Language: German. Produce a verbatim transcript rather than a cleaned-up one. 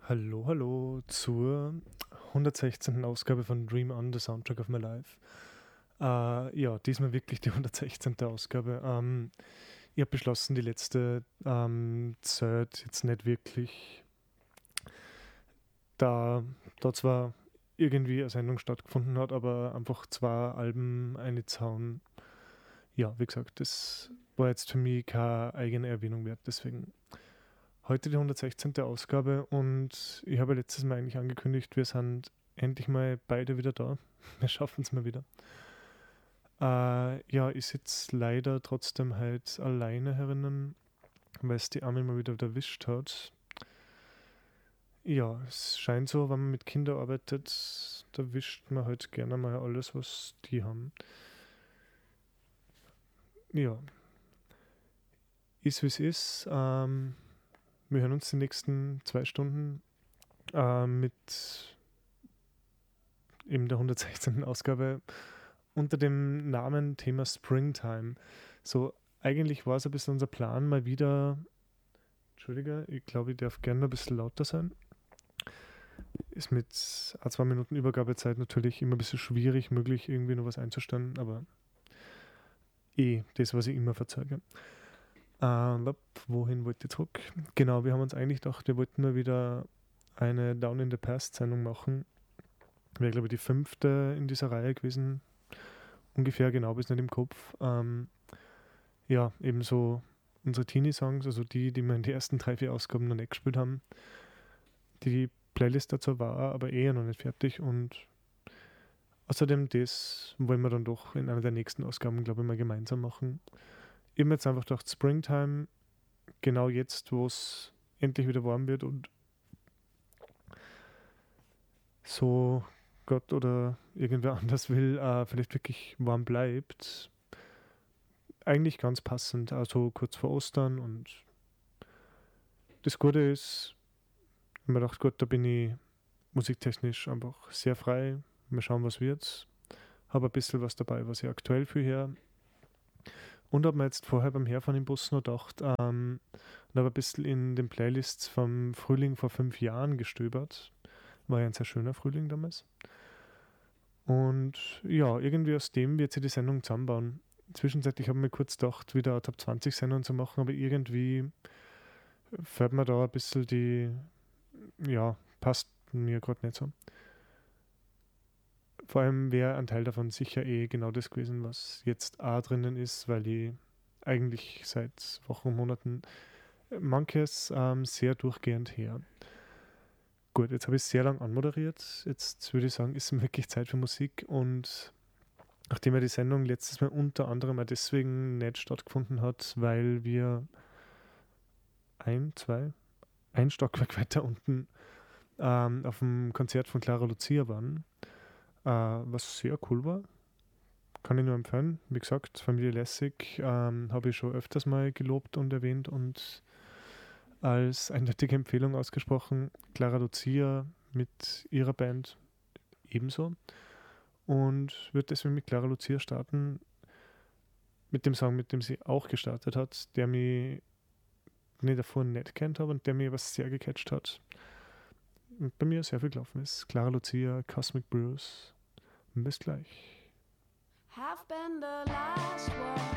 Hallo, hallo zur hundertsechzehnten. Ausgabe von Dream On, The Soundtrack of My Life. Äh, ja, diesmal wirklich die hundertsechzehnte. Ausgabe. Ähm, ich habe beschlossen, die letzte ähm, Zeit jetzt nicht wirklich, da, da zwar irgendwie eine Sendung stattgefunden hat, aber einfach zwei Alben einzuhauen. Ja, wie gesagt, das war jetzt für mich keine eigene Erwähnung wert, deswegen heute die hundertsechzehnte. Ausgabe und ich habe letztes Mal eigentlich angekündigt, wir sind endlich mal beide wieder da. Wir schaffen es mal wieder. Äh, ja, ich sitze leider trotzdem halt alleine herinnen, weil es die Arme mal wieder erwischt hat. Ja, es scheint so, wenn man mit Kindern arbeitet, da wischt man halt gerne mal alles, was die haben. Ja, ist wie es ist. Ähm, wir hören uns die nächsten zwei Stunden äh, mit eben der hundertsechzehnten. Ausgabe unter dem Namen Thema Springtime. So, eigentlich war es ein bisschen unser Plan, mal wieder. Entschuldige, ich glaube, ich darf gerne ein bisschen lauter sein. Ist mit ein, zwei Minuten Übergabezeit natürlich immer ein bisschen schwierig, möglich irgendwie noch was einzustellen, aber eh, das, was ich immer verzeuge. Ähm, wohin wollte ich zurück? Genau, wir haben uns eigentlich gedacht, wir wollten nur wieder eine Down in the Past Sendung machen. Wäre, glaube ich, die fünfte in dieser Reihe gewesen. Ungefähr, genau, bis nicht im Kopf. Ähm, ja, ebenso unsere Teenie-Songs, also die, die wir in den ersten drei, vier Ausgaben noch nicht gespielt haben. Die Playlist dazu war aber eher noch nicht fertig und außerdem das wollen wir dann doch in einer der nächsten Ausgaben, glaube ich, mal gemeinsam machen. Ich habe jetzt einfach gedacht, Springtime, genau jetzt, wo es endlich wieder warm wird und so Gott oder irgendwer anders will, äh, vielleicht wirklich warm bleibt. Eigentlich ganz passend, also kurz vor Ostern und das Gute ist, ich habe mir gedacht, gut, da bin ich musiktechnisch einfach sehr frei. Mal schauen, was wird. Habe ein bisschen was dabei, was ich aktuell für her. Und habe mir jetzt vorher beim Herfahren im Bus noch gedacht, ähm, und habe ein bisschen in den Playlists vom Frühling vor fünf Jahren gestöbert. War ja ein sehr schöner Frühling damals. Und ja, irgendwie aus dem wird sich die Sendung zusammenbauen. Zwischenzeitlich habe ich mir kurz gedacht, wieder eine Top zwanzig Sendung zu machen, aber irgendwie fällt mir da ein bisschen die, ja, passt mir gerade nicht so. Vor allem wäre ein Teil davon sicher eh genau das gewesen, was jetzt auch drinnen ist, weil ich eigentlich seit Wochen und Monaten manches ähm, sehr durchgehend her. Gut, jetzt habe ich sehr lang anmoderiert. Jetzt würde ich sagen, ist wirklich Zeit für Musik und nachdem ja die Sendung letztes Mal unter anderem auch deswegen nicht stattgefunden hat, weil wir ein, zwei, ein Stockwerk weiter unten ähm, auf dem Konzert von Clara Lucia waren, äh, was sehr cool war. Kann ich nur empfehlen. Wie gesagt, Familie Lässig ähm, habe ich schon öfters mal gelobt und erwähnt und als eindeutige Empfehlung ausgesprochen. Clara Lucia mit ihrer Band ebenso. Und wird deswegen mit Clara Lucia starten, mit dem Song, mit dem sie auch gestartet hat, der mich den ich davor nicht kennt habe und der mir was sehr gecatcht hat. Und bei mir sehr viel gelaufen ist. Clara Lucia, Cosmic Bruce. Bis gleich. Have been the last one.